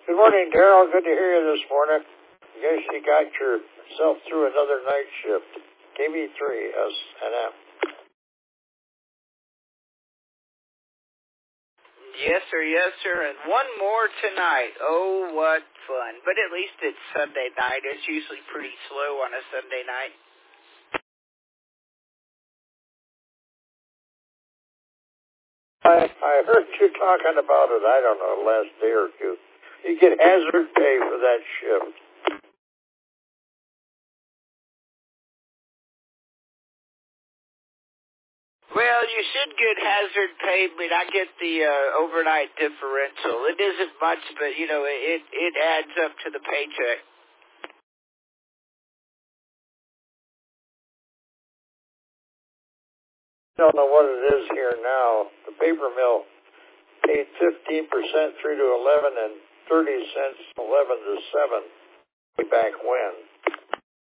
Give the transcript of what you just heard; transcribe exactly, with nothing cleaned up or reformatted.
Good morning, Daryl. Good to hear you this morning. I guess you got yourself through another night shift. K B three S and M. Yes, sir, yes, sir. And one more tonight. Oh, what fun. But at least it's Sunday night. It's usually pretty slow on a Sunday night. I, I heard you talking about it, I don't know, last day or two. You get hazard pay for that shift. Well, you should get hazard pay, but I get the uh, overnight differential. It isn't much, but, you know, it, it adds up to the paycheck. I don't know what it is here now. The paper mill paid fifteen percent three to eleven and thirty cents eleven to seven way back when.